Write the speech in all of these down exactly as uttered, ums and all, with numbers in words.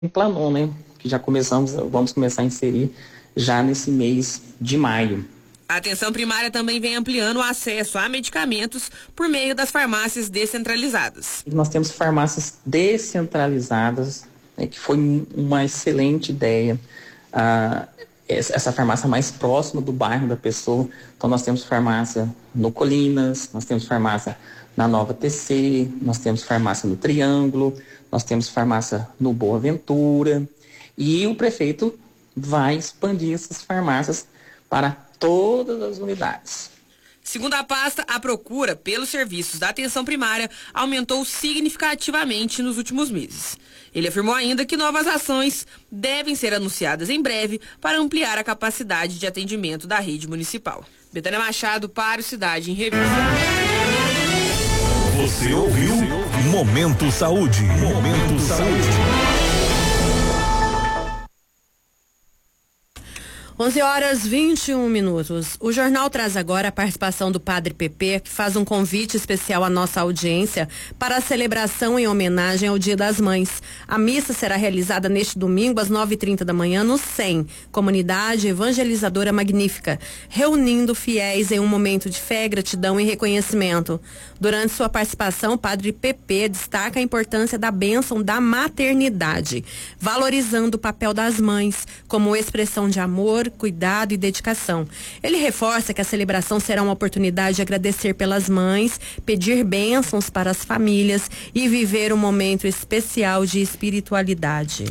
Planon, né? Que já começamos, vamos começar a inserir já nesse mês de maio. A atenção primária também vem ampliando o acesso a medicamentos por meio das farmácias descentralizadas. Nós temos farmácias descentralizadas, né, que foi uma excelente ideia. Ah, essa farmácia mais próxima do bairro da pessoa. Então nós temos farmácia no Colinas, nós temos farmácia na Nova T C, nós temos farmácia no Triângulo, nós temos farmácia no Boa Ventura. E o prefeito vai expandir essas farmácias para todas as unidades. Segundo a pasta, a procura pelos serviços da atenção primária aumentou significativamente nos últimos meses. Ele afirmou ainda que novas ações devem ser anunciadas em breve para ampliar a capacidade de atendimento da rede municipal. Betânia Machado para o Cidade em Revista. Você ouviu Momento Saúde. Momento Saúde. onze horas e vinte e um minutos. O jornal traz agora a participação do Padre Pepe, que faz um convite especial à nossa audiência para a celebração em homenagem ao Dia das Mães. A missa será realizada neste domingo às nove e trinta da manhã no C E M, Comunidade Evangelizadora Magnífica, reunindo fiéis em um momento de fé, gratidão e reconhecimento. Durante sua participação, o Padre Pepe destaca a importância da bênção da maternidade, valorizando o papel das mães como expressão de amor, cuidado e dedicação. Ele reforça que a celebração será uma oportunidade de agradecer pelas mães, pedir bênçãos para as famílias e viver um momento especial de espiritualidade.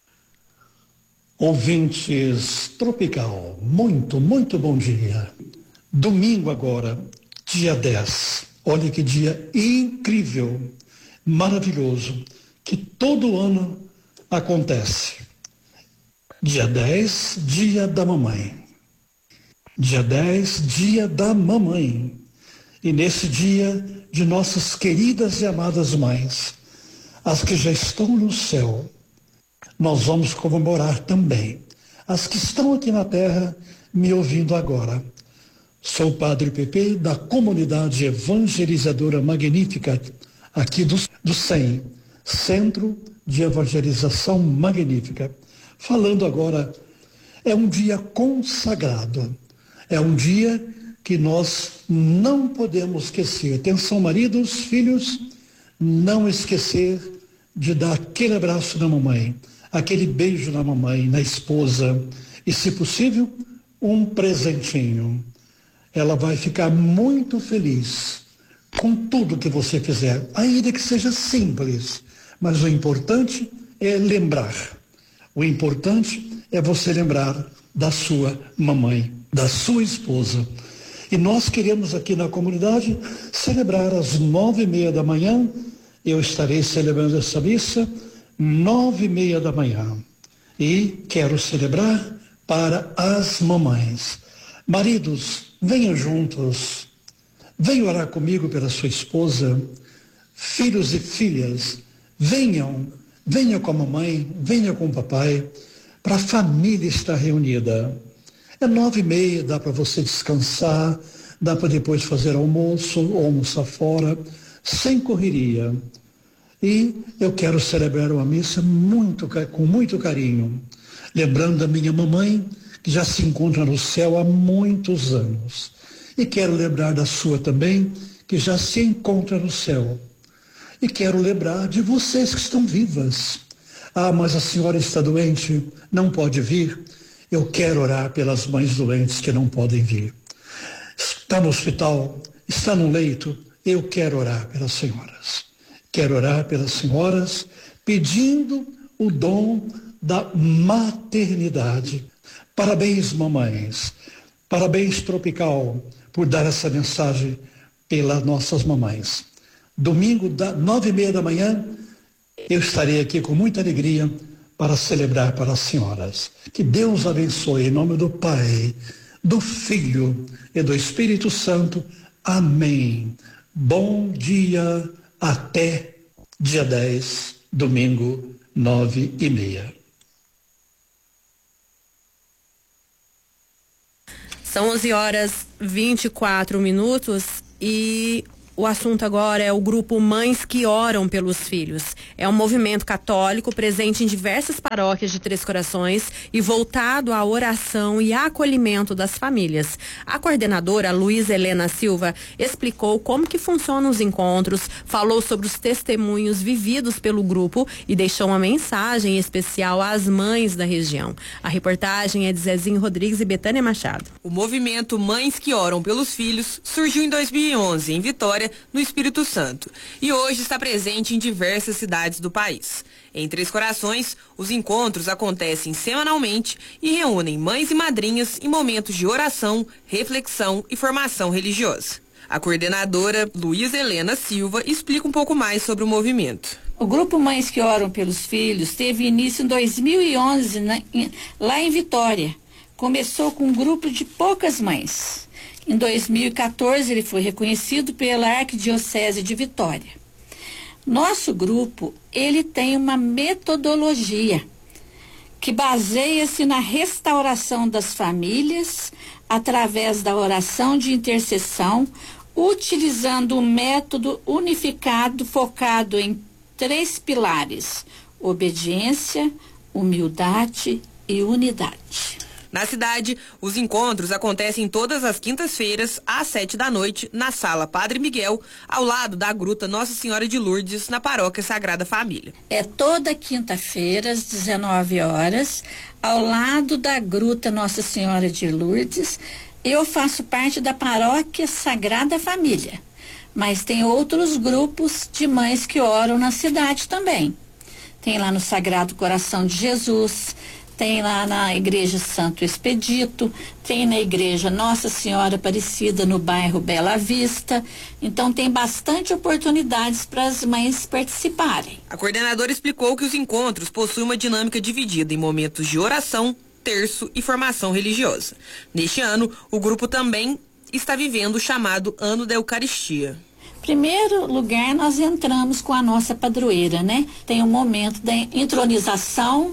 Ouvintes Tropical, muito, muito bom dia. Domingo agora, dia dez. Olha que dia incrível, maravilhoso, que todo ano acontece. Dia dez, dia da mamãe. Dia dez, dia da mamãe. E nesse dia de nossas queridas e amadas mães, as que já estão no céu, nós vamos comemorar também as que estão aqui na terra me ouvindo agora. Sou o Padre Pepe da Comunidade Evangelizadora Magnífica aqui do, do C E M, Centro de Evangelização Magnífica. Falando agora, é um dia consagrado, é um dia que nós não podemos esquecer. Atenção, maridos, filhos, não esquecer de dar aquele abraço na mamãe, aquele beijo na mamãe, na esposa e, se possível, um presentinho. Ela vai ficar muito feliz com tudo que você fizer, ainda que seja simples, mas o importante é lembrar. O importante é você lembrar da sua mamãe, da sua esposa. E nós queremos aqui na comunidade celebrar às nove e meia da manhã. Eu estarei celebrando essa missa nove e meia da manhã. E quero celebrar para as mamães. Maridos, venham juntos. Venham orar comigo pela sua esposa. Filhos e filhas, venham. Venha com a mamãe, venha com o papai, para a família estar reunida. É nove e meia, dá para você descansar, dá para depois fazer almoço ou almoçar fora, sem correria. E eu quero celebrar uma missa muito, com muito carinho, lembrando da minha mamãe, que já se encontra no céu há muitos anos. E quero lembrar da sua também, que já se encontra no céu. E quero lembrar de vocês que estão vivas. Ah, mas a senhora está doente, não pode vir. Eu quero orar pelas mães doentes que não podem vir. Está no hospital, está no leito, eu quero orar pelas senhoras. Quero orar pelas senhoras, pedindo o dom da maternidade. Parabéns, mamães. Parabéns, Tropical, por dar essa mensagem pelas nossas mamães. Domingo, da nove e meia da manhã, eu estarei aqui com muita alegria para celebrar para as senhoras. Que Deus abençoe em nome do Pai, do Filho e do Espírito Santo. Amém. Bom dia, até dia dez, domingo, nove e meia. São onze horas e vinte e quatro minutos e O assunto agora é o grupo Mães que Oram pelos Filhos. É um movimento católico presente em diversas paróquias de Três Corações e voltado à oração e acolhimento das famílias. A coordenadora Luísa Helena Silva explicou como que funcionam os encontros, falou sobre os testemunhos vividos pelo grupo e deixou uma mensagem especial às mães da região. A reportagem é de Zezinho Rodrigues e Betânia Machado. O movimento Mães que Oram pelos Filhos surgiu em dois mil e onze, em Vitória, no Espírito Santo, e hoje está presente em diversas cidades do país. Em Três Corações, os encontros acontecem semanalmente e reúnem mães e madrinhas em momentos de oração, reflexão e formação religiosa. A coordenadora Luísa Helena Silva explica um pouco mais sobre o movimento. O grupo Mães que Oram pelos Filhos teve início em dois mil e onze, né, lá em Vitória. Começou com um grupo de poucas mães. Em dois mil e quatorze, ele foi reconhecido pela Arquidiocese de Vitória. Nosso grupo, ele tem uma metodologia que baseia-se na restauração das famílias através da oração de intercessão, utilizando um método unificado focado em três pilares: obediência, humildade e unidade. Na cidade, os encontros acontecem todas as quintas-feiras, às sete da noite, na Sala Padre Miguel, ao lado da Gruta Nossa Senhora de Lourdes, na Paróquia Sagrada Família. É toda quinta-feira, às dezenove horas, ao lado da Gruta Nossa Senhora de Lourdes. Eu faço parte da Paróquia Sagrada Família, mas tem outros grupos de mães que oram na cidade também. Tem lá no Sagrado Coração de Jesus, tem lá na Igreja Santo Expedito, tem na Igreja Nossa Senhora Aparecida, no bairro Bela Vista. Então tem bastante oportunidades para as mães participarem. A coordenadora explicou que os encontros possuem uma dinâmica dividida em momentos de oração, terço e formação religiosa. Neste ano, o grupo também está vivendo o chamado Ano da Eucaristia. Primeiro lugar, nós entramos com a nossa padroeira, né? Tem um momento da entronização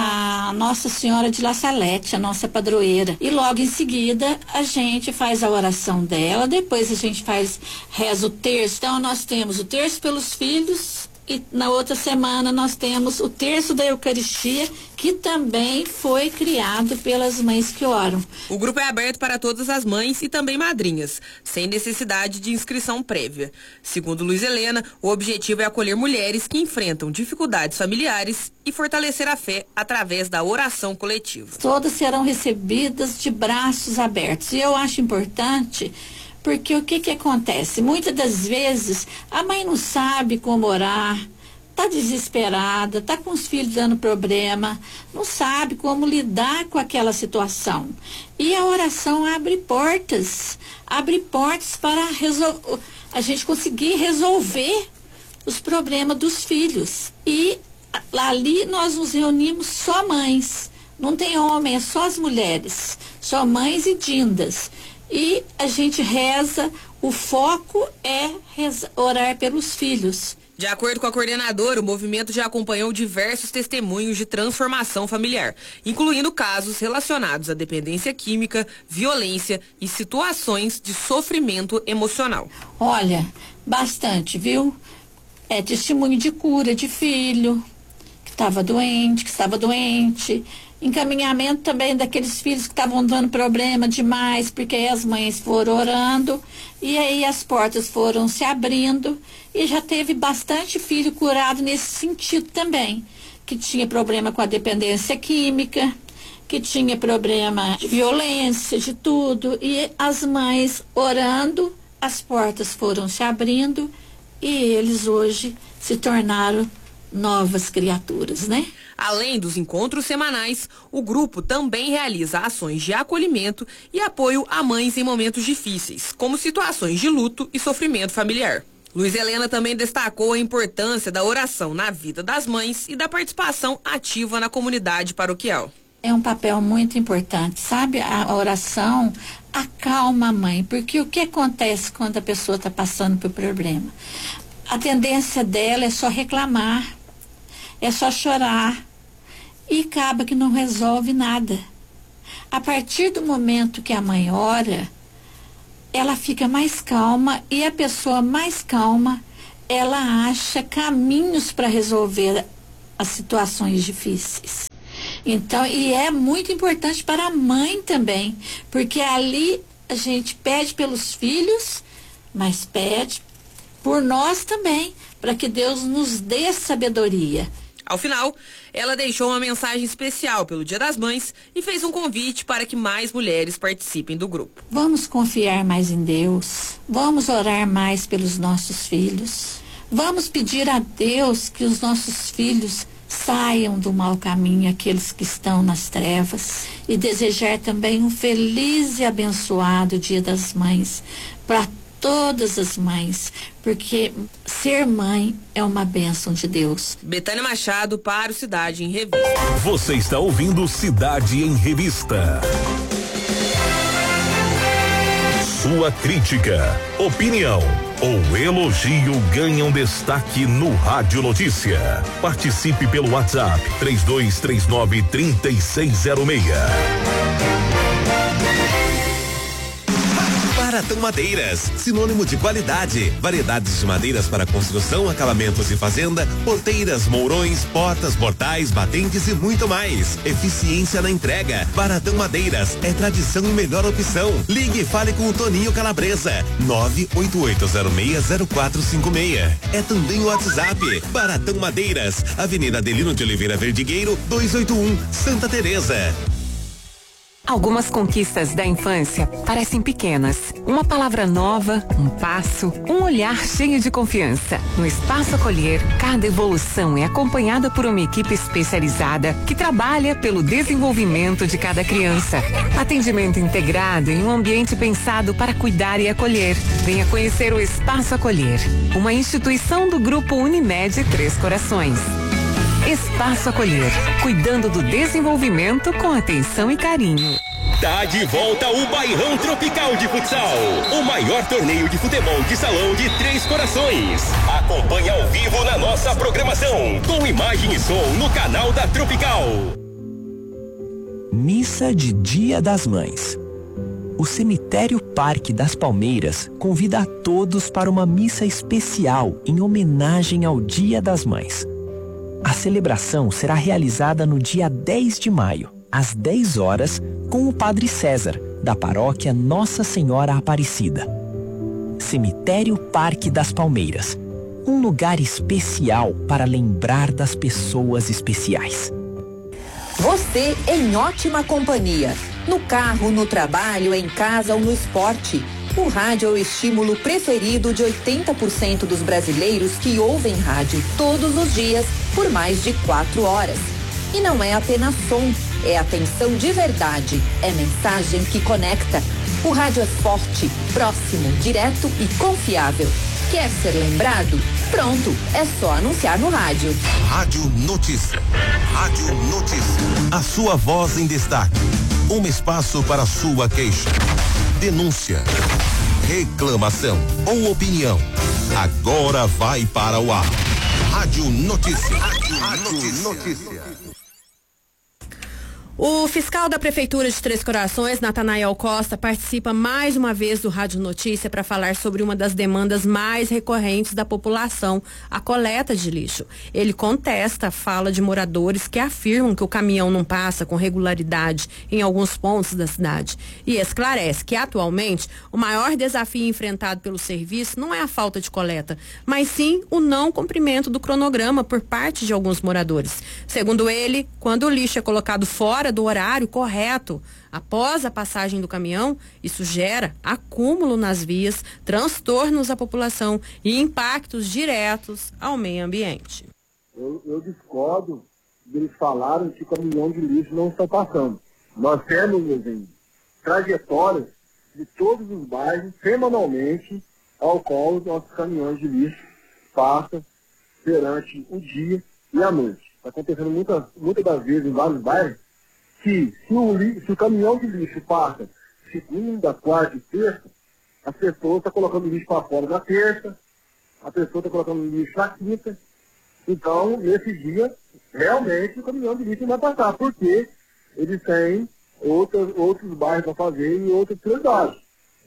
da Nossa Senhora de La Salete, a nossa padroeira. E logo em seguida, a gente faz a oração dela, depois a gente faz, reza o terço. Então, nós temos o terço pelos filhos e na outra semana nós temos o terço da Eucaristia, que também foi criado pelas mães que oram. O grupo é aberto para todas as mães e também madrinhas, sem necessidade de inscrição prévia. Segundo Luísa Helena, o objetivo é acolher mulheres que enfrentam dificuldades familiares e fortalecer a fé através da oração coletiva. Todas serão recebidas de braços abertos. E eu acho importante, porque o que que acontece? Muitas das vezes a mãe não sabe como orar, tá desesperada, tá com os filhos dando problema, não sabe como lidar com aquela situação. E a oração abre portas, abre portas para resol- a gente conseguir resolver os problemas dos filhos. E ali nós nos reunimos só mães, não tem homem, é só as mulheres, só mães e dindas. E a gente reza, o foco é reza, orar pelos filhos. De acordo com a coordenadora, o movimento já acompanhou diversos testemunhos de transformação familiar, incluindo casos relacionados à dependência química, violência e situações de sofrimento emocional. Olha, bastante, viu? É testemunho de cura de filho, que estava doente, que estava doente. Encaminhamento também daqueles filhos que estavam dando problema demais, porque aí as mães foram orando e aí as portas foram se abrindo e já teve bastante filho curado nesse sentido também, que tinha problema com a dependência química, que tinha problema de violência, de tudo, e as mães orando, as portas foram se abrindo e eles hoje se tornaram novas criaturas, né? Além dos encontros semanais, o grupo também realiza ações de acolhimento e apoio a mães em momentos difíceis, como situações de luto e sofrimento familiar. Luísa Helena também destacou a importância da oração na vida das mães e da participação ativa na comunidade paroquial. É um papel muito importante, sabe? A oração acalma a mãe, porque o que acontece quando a pessoa está passando por problema? A tendência dela é só reclamar, é só chorar e acaba que não resolve nada. A partir do momento que a mãe ora, ela fica mais calma, e a pessoa mais calma, ela acha caminhos para resolver as situações difíceis. Então, e é muito importante para a mãe também, porque ali a gente pede pelos filhos, mas pede por nós também, para que Deus nos dê sabedoria. Ao final, ela deixou uma mensagem especial pelo Dia das Mães e fez um convite para que mais mulheres participem do grupo. Vamos confiar mais em Deus, vamos orar mais pelos nossos filhos, vamos pedir a Deus que os nossos filhos saiam do mau caminho, aqueles que estão nas trevas, e desejar também um feliz e abençoado Dia das Mães para todas as mães, porque ser mãe é uma bênção de Deus. Betânia Machado para o Cidade em Revista. Você está ouvindo Cidade em Revista. Sua crítica, opinião ou elogio ganham destaque no Rádio Notícia. Participe pelo WhatsApp três dois três nove, três seis zero seis. Baratão Madeiras, sinônimo de qualidade. Variedades de madeiras para construção, acabamentos de fazenda, porteiras, mourões, portas, portais, batentes e muito mais. Eficiência na entrega. Baratão Madeiras é tradição e melhor opção. Ligue e fale com o Toninho Calabresa. nove oito oito zero seis zero quatro cinco seis. É também o WhatsApp. Baratão Madeiras, Avenida Adelino de Oliveira Verdigueiro, duzentos e oitenta e um, Santa Teresa. Algumas conquistas da infância parecem pequenas. Uma palavra nova, um passo, um olhar cheio de confiança. No Espaço Acolher, cada evolução é acompanhada por uma equipe especializada que trabalha pelo desenvolvimento de cada criança. Atendimento integrado em um ambiente pensado para cuidar e acolher. Venha conhecer o Espaço Acolher, uma instituição do Grupo Unimed Três Corações. Espaço Acolher, cuidando do desenvolvimento com atenção e carinho. Tá de volta o Bairrão Tropical de Futsal, o maior torneio de futebol de salão de Três Corações. Acompanhe ao vivo na nossa programação, com imagem e som no canal da Tropical. Missa de Dia das Mães. O Cemitério Parque das Palmeiras convida a todos para uma missa especial em homenagem ao Dia das Mães. A celebração será realizada no dia dez de maio, às dez horas, com o Padre César, da paróquia Nossa Senhora Aparecida. Cemitério Parque das Palmeiras, um lugar especial para lembrar das pessoas especiais. Você em ótima companhia, no carro, no trabalho, em casa ou no esporte. O rádio é o estímulo preferido de oitenta por cento dos brasileiros que ouvem rádio todos os dias por mais de quatro horas. E não é apenas som, é atenção de verdade, é mensagem que conecta. O rádio é forte, próximo, direto e confiável. Quer ser lembrado? Pronto, é só anunciar no rádio. Rádio Notícia. Rádio Notícia. A sua voz em destaque. Um espaço para sua queixa, denúncia, reclamação ou opinião. Agora vai para o ar. Rádio Notícia. Rádio Notícia. O fiscal da Prefeitura de Três Corações, Natanael Costa, participa mais uma vez do Rádio Notícia para falar sobre uma das demandas mais recorrentes da população, a coleta de lixo. Ele contesta a fala de moradores que afirmam que o caminhão não passa com regularidade em alguns pontos da cidade e esclarece que, atualmente, o maior desafio enfrentado pelo serviço não é a falta de coleta, mas sim o não cumprimento do cronograma por parte de alguns moradores. Segundo ele, quando o lixo é colocado fora do horário correto, após a passagem do caminhão, isso gera acúmulo nas vias, transtornos à população e impactos diretos ao meio ambiente. Eu, eu discordo deles falarem que o caminhão de lixo não está passando. Nós temos, em trajetórias de todos os bairros, semanalmente, ao qual os nossos caminhões de lixo passam durante o dia e a noite. Está acontecendo muitas, muitas das vezes em vários bairros que se o, li, se o caminhão de lixo passa segunda, quarta e terça, a pessoa está colocando lixo para fora na terça, a pessoa está colocando lixo na quinta. Então, nesse dia, realmente o caminhão de lixo não vai passar, porque eles têm outras, outros bairros para fazer e outras prioridades.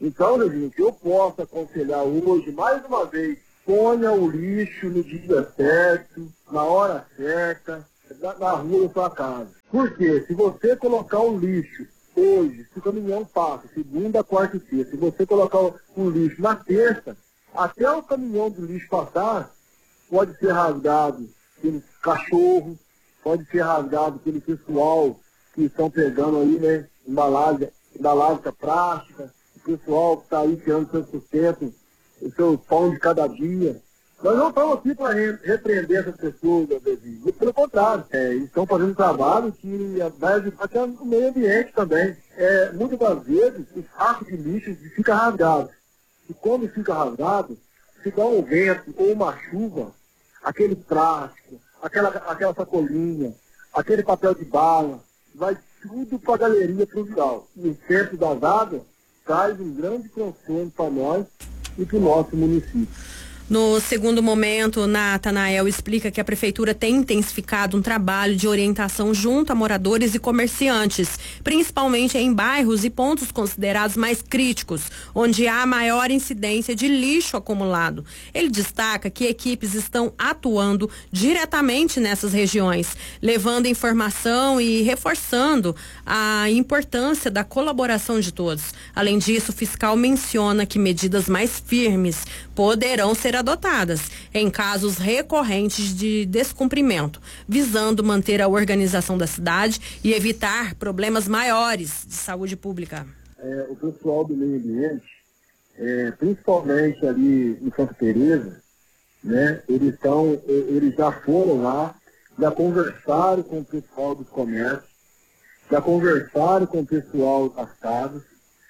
Então, Levinho, o que eu posso aconselhar hoje, mais uma vez, ponha o lixo no dia certo, na hora certa, na, na rua da sua casa. Por quê? Se você colocar o lixo hoje, se o caminhão passa, segunda, quarta e sexta, se você colocar o, o lixo na terça, até o caminhão do lixo passar, pode ser rasgado pelo cachorro, pode ser rasgado pelo pessoal que estão pegando aí, né, embalagem, embalagem plástica, o pessoal que está aí tirando seu sustento, o seu pão de cada dia. Nós não estamos aqui para re repreender essas pessoas, Bezinho. Pelo contrário, é, estão fazendo um trabalho que vai ajudar até o meio ambiente também. É, muitas das vezes, o saco de lixo fica rasgado. E quando fica rasgado, se dá um vento ou uma chuva, aquele plástico, aquela, aquela sacolinha, aquele papel de bala, vai tudo para a galeria pluvial. E o centro das águas traz um grande transtorno para nós e para o nosso município. No segundo momento, Natanael explica que a prefeitura tem intensificado um trabalho de orientação junto a moradores e comerciantes, principalmente em bairros e pontos considerados mais críticos, onde há maior incidência de lixo acumulado. Ele destaca que equipes estão atuando diretamente nessas regiões, levando informação e reforçando a importância da colaboração de todos. Além disso, o fiscal menciona que medidas mais firmes poderão ser adotadas em casos recorrentes de descumprimento, visando manter a organização da cidade e evitar problemas maiores de saúde pública. É, o pessoal do meio ambiente, é, principalmente ali em Santa Teresa, né, eles, tão, eles já foram lá, já conversaram com o pessoal dos comércios, já conversaram com o pessoal das casas,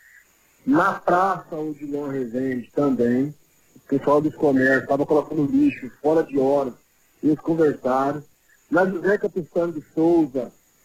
na praça Odilon Rezende também. O pessoal dos comércios estava colocando lixo fora de hora, eles conversaram. Na José Capistrano de Souza,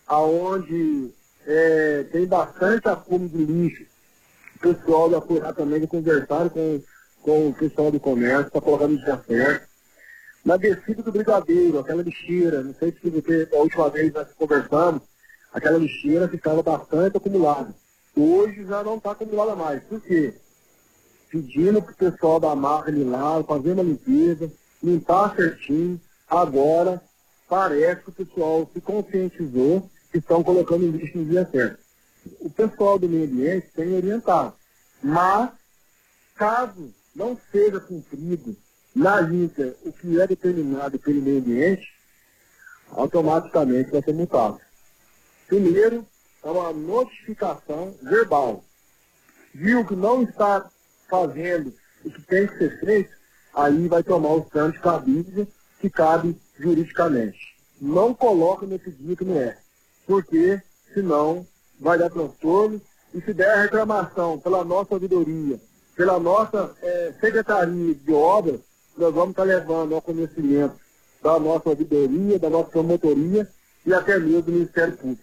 aonde é, tem bastante acúmulo de lixo, o pessoal da Curá também conversaram com, com o pessoal do comércio, está colocando lixo certo. Na descida do Brigadeiro, aquela lixeira, não sei se você, a última vez nós conversamos, aquela lixeira ficava bastante acumulada. Hoje já não está acumulada mais. Por quê? Pedindo para o pessoal da marca ir lá, fazer uma limpeza, limpar certinho. Agora, parece que o pessoal se conscientizou que estão colocando lixo no dia certo. O pessoal do meio ambiente tem orientado. Mas, caso não seja cumprido na lista o que é determinado pelo meio ambiente, automaticamente vai ser multado. Primeiro, é uma notificação verbal. Viu que não está fazendo o que tem que ser feito, aí vai tomar os trâmites cabíveis que cabe juridicamente. Não coloca nesse dia que não é, porque senão vai dar transtorno, e se der a reclamação pela nossa ouvidoria, pela nossa é, secretaria de obras, nós vamos estar levando ao conhecimento da nossa ouvidoria, da nossa promotoria e até mesmo do Ministério Público.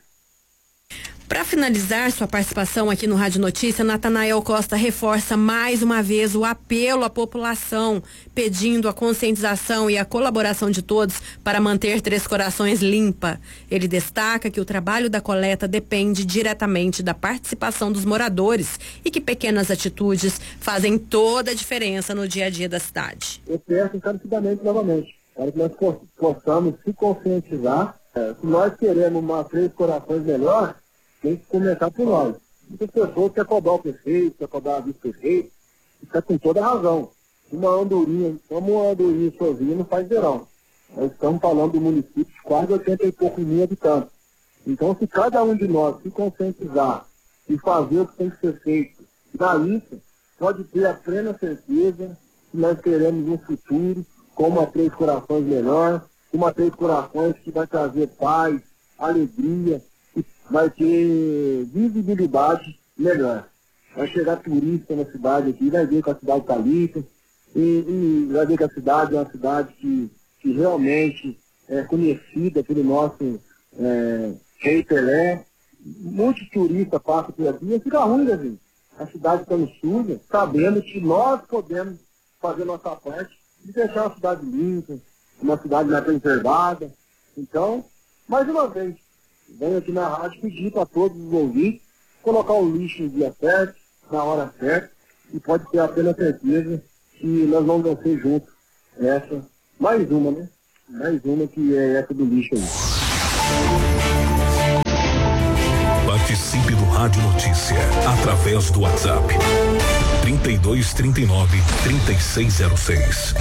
Para finalizar sua participação aqui no Rádio Notícia, Natanael Costa reforça mais uma vez o apelo à população, pedindo a conscientização e a colaboração de todos para manter Três Corações limpa. Ele destaca que o trabalho da coleta depende diretamente da participação dos moradores e que pequenas atitudes fazem toda a diferença no dia a dia da cidade. Eu peço encarecidamente novamente, para que nós possamos se conscientizar. É, se nós queremos uma Três Corações melhor, tem que começar por nós. Muitas pessoas querem cobrar o prefeito, querem cobrar a vice-prefeito, está com toda a razão. Uma andorinha, como uma andorinha sozinha não faz verão. Nós estamos falando do município de quase oitenta e poucos mil habitantes. Então, se cada um de nós se conscientizar e fazer o que tem que ser feito na lista, pode ter a plena certeza que nós teremos um futuro com uma Três Corações melhor, uma Três Corações que vai trazer paz, alegria, vai ter visibilidade melhor. Vai chegar turista na cidade aqui, vai ver que a cidade está limpa, e, e vai ver que a cidade é uma cidade que, que realmente é conhecida pelo nosso é, rei Pelé. Muitos turistas passam por aqui e fica ruim, né, gente? A cidade está suja, sabendo que nós podemos fazer nossa parte de deixar a cidade limpa, uma cidade mais preservada. Então, mais uma vez, venho aqui na rádio pedir para todos os ouvintes colocar o lixo no dia certo, na hora certa, e pode ter a plena certeza que nós vamos vencer juntos essa, mais uma, né? Mais uma que é essa do lixo aí. Participe do Rádio Notícia através do WhatsApp trinta e dois, trinta e nove, trinta e seis zero seis.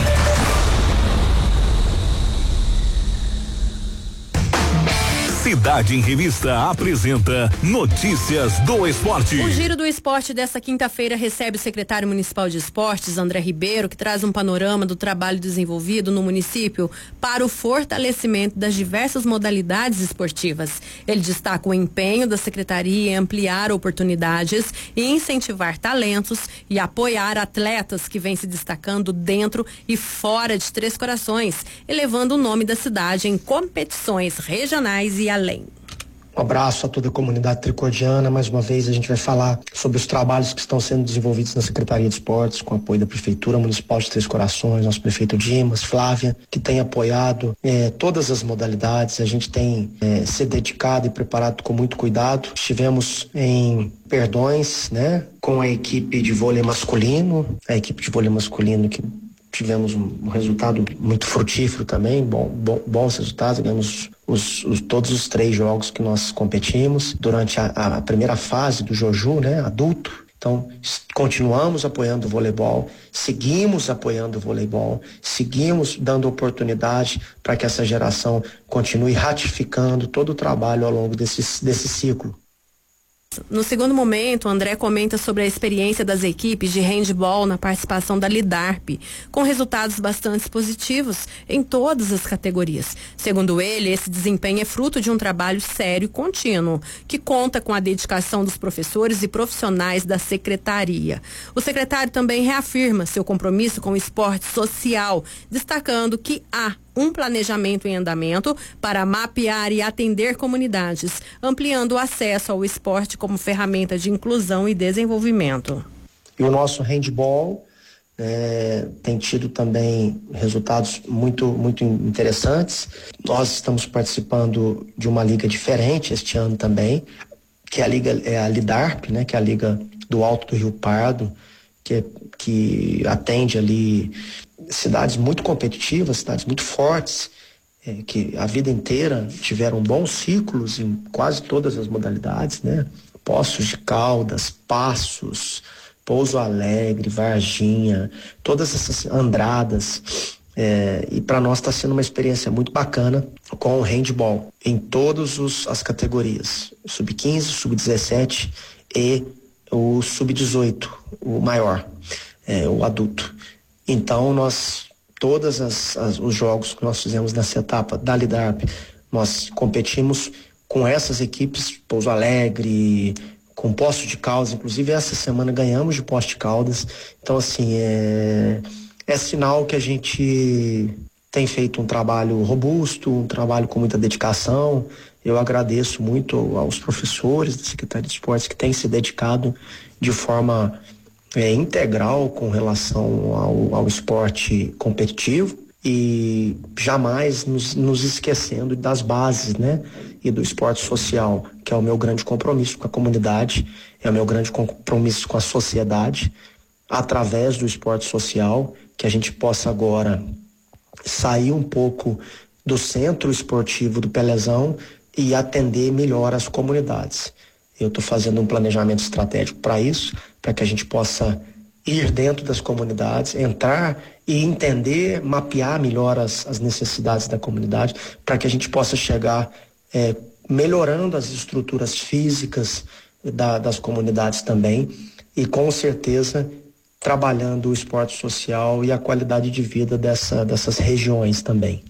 Cidade em Revista apresenta Notícias do Esporte. O Giro do Esporte desta quinta-feira recebe o secretário municipal de esportes, André Ribeiro, que traz um panorama do trabalho desenvolvido no município para o fortalecimento das diversas modalidades esportivas. Ele destaca o empenho da secretaria em ampliar oportunidades e incentivar talentos e apoiar atletas que vêm se destacando dentro e fora de Três Corações, elevando o nome da cidade em competições regionais e além. Um abraço a toda a comunidade tricordiana. Mais uma vez a gente vai falar sobre os trabalhos que estão sendo desenvolvidos na Secretaria de Esportes, com apoio da Prefeitura Municipal de Três Corações, nosso prefeito Dimas, Flávia, que tem apoiado eh, todas as modalidades. A gente tem eh, se dedicado e preparado com muito cuidado. Estivemos em Perdões, né, com a equipe de vôlei masculino, a equipe de vôlei masculino que tivemos um, um resultado muito frutífero também, bom, bom, bons resultados, ganhamos os, os, todos os três jogos que nós competimos durante a, a primeira fase do Joju, né, adulto. Então, continuamos apoiando o voleibol, seguimos apoiando o voleibol, seguimos dando oportunidade para que essa geração continue ratificando todo o trabalho ao longo desse, desse ciclo. No segundo momento, o André comenta sobre a experiência das equipes de handball na participação da Lidarp, com resultados bastante positivos em todas as categorias. Segundo ele, esse desempenho é fruto de um trabalho sério e contínuo, que conta com a dedicação dos professores e profissionais da secretaria. O secretário também reafirma seu compromisso com o esporte social, destacando que há um planejamento em andamento para mapear e atender comunidades, ampliando o acesso ao esporte como ferramenta de inclusão e desenvolvimento. E o nosso handball é, tem tido também resultados muito, muito interessantes. Nós estamos participando de uma liga diferente este ano também, que é a liga é a Lidarp, né, que é a liga do Alto do Rio Pardo, que, que atende ali cidades muito competitivas, cidades muito fortes, é, que a vida inteira tiveram bons ciclos em quase todas as modalidades, né? Poços de Caldas, Passos, Pouso Alegre, Varginha, todas essas Andradas. É, e para nós está sendo uma experiência muito bacana com o handball em todas as categorias, sub quinze, sub dezessete e o sub dezoito, o maior, é, o adulto. Então, nós, todos as, as, os jogos que nós fizemos nessa etapa da Lidarp, nós competimos com essas equipes, Pouso Alegre, com Poço de Caldas, inclusive essa semana ganhamos de Poço de Caldas. Então, assim, é, é sinal que a gente tem feito um trabalho robusto, um trabalho com muita dedicação. Eu agradeço muito aos professores da Secretaria de Esportes que têm se dedicado de forma É, integral com relação ao, ao esporte competitivo e jamais nos, nos esquecendo das bases, né? E do esporte social, que é o meu grande compromisso com a comunidade, é o meu grande compromisso com a sociedade, através do esporte social, que a gente possa agora sair um pouco do centro esportivo do Pelezão e atender melhor as comunidades. Eu estou fazendo um planejamento estratégico para isso, para que a gente possa ir dentro das comunidades, entrar e entender, mapear melhor as, as necessidades da comunidade, para que a gente possa chegar é, melhorando as estruturas físicas da, das comunidades também e, com certeza, trabalhando o esporte social e a qualidade de vida dessa, dessas regiões também.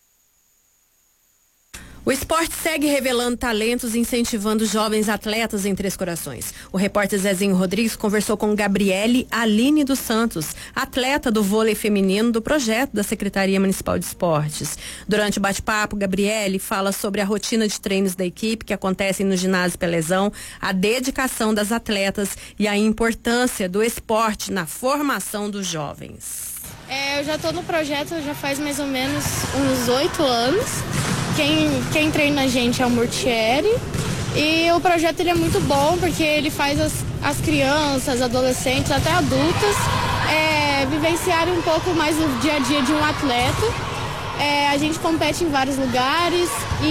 O esporte segue revelando talentos e incentivando jovens atletas em Três Corações. O repórter Zezinho Rodrigues conversou com Gabriele Aline dos Santos, atleta do vôlei feminino do projeto da Secretaria Municipal de Esportes. Durante o bate-papo, Gabriele fala sobre a rotina de treinos da equipe que acontecem no ginásio Pelezão, a dedicação das atletas e a importância do esporte na formação dos jovens. É, eu já estou no projeto já faz mais ou menos uns oito anos. Quem, quem treina a gente é o Murtieri E o projeto ele é muito bom porque ele faz as, as crianças, adolescentes, até adultas, é, vivenciarem um pouco mais o dia a dia de um atleta. É, a gente compete em vários lugares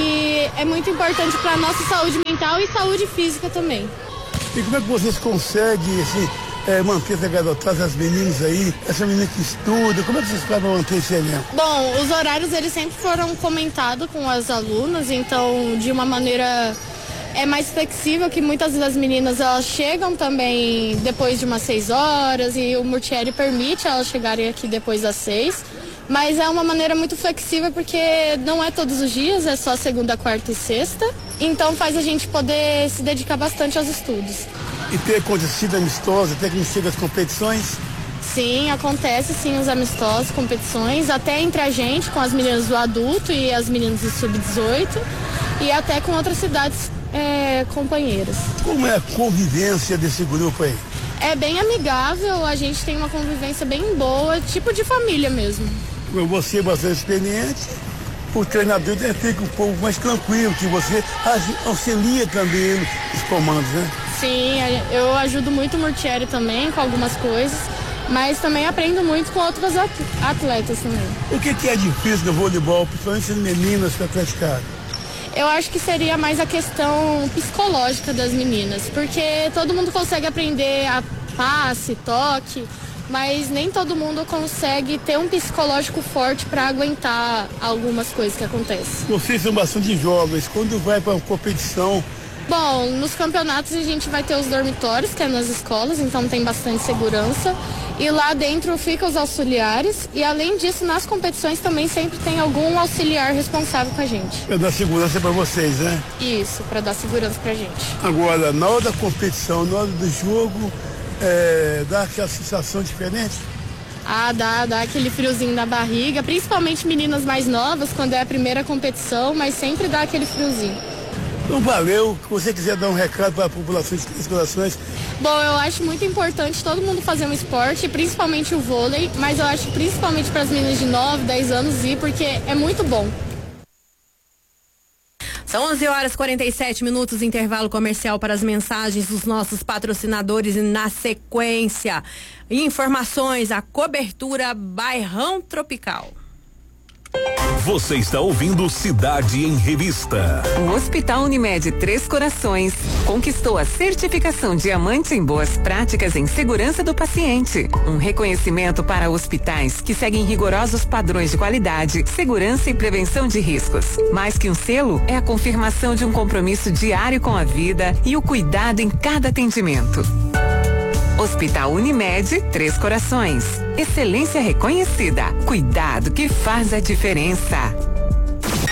e é muito importante para a nossa saúde mental e saúde física também. E como é que vocês conseguem assim, é, manter essa garotada, as meninas aí, essa menina que estuda, como é que vocês fazem para manter esse elenco? Bom, os horários eles sempre foram comentados com as alunas, então de uma maneira é mais flexível, que muitas das meninas elas chegam também depois de umas seis horas e o Murtieri permite elas chegarem aqui depois das seis, mas é uma maneira muito flexível porque não é todos os dias, é só segunda, quarta e sexta, então faz a gente poder se dedicar bastante aos estudos. E ter acontecido amistosa, até que não chega às competições? Sim, acontece sim os amistosos, competições, até entre a gente, com as meninas do adulto e as meninas do sub dezoito, e até com outras cidades é, companheiras. Como é a convivência desse grupo aí? É bem amigável, a gente tem uma convivência bem boa, tipo de família mesmo. Você é bastante experiente, o treinador fica um pouco mais tranquilo, que você auxilia também os comandos, né? Sim, eu ajudo muito o Murtieri também com algumas coisas, mas também aprendo muito com outros atletas também. O que, que é difícil no voleibol, principalmente as meninas que atleticaram? Eu acho que seria mais a questão psicológica das meninas, porque todo mundo consegue aprender a passe, toque, mas nem todo mundo consegue ter um psicológico forte para aguentar algumas coisas que acontecem. Vocês são bastante jovens, quando vai para uma competição? Bom, nos campeonatos a gente vai ter os dormitórios, que é nas escolas, então tem bastante segurança. E lá dentro ficam os auxiliares. E além disso, nas competições também sempre tem algum auxiliar responsável com a gente. Para dar segurança para vocês, né? Isso, para dar segurança pra gente. Agora, na hora da competição, na hora do jogo, é, dá aquela sensação diferente? Ah, dá, dá aquele friozinho na barriga, principalmente meninas mais novas, quando é a primeira competição, mas sempre dá aquele friozinho. Então valeu, se você quiser dar um recado para a população de Três Corações. Bom, eu acho muito importante todo mundo fazer um esporte, principalmente o vôlei, mas eu acho principalmente para as meninas de nove, dez anos ir, porque é muito bom. São onze horas e quarenta e sete minutos, intervalo comercial para as mensagens dos nossos patrocinadores e na sequência, informações, a cobertura Bairrão Tropical. Você está ouvindo Cidade em Revista. O Hospital Unimed Três Corações conquistou a certificação Diamante em Boas Práticas em Segurança do Paciente. Um reconhecimento para hospitais que seguem rigorosos padrões de qualidade, segurança e prevenção de riscos. Mais que um selo, é a confirmação de um compromisso diário com a vida e o cuidado em cada atendimento. Hospital Unimed Três Corações. Excelência reconhecida. Cuidado que faz a diferença.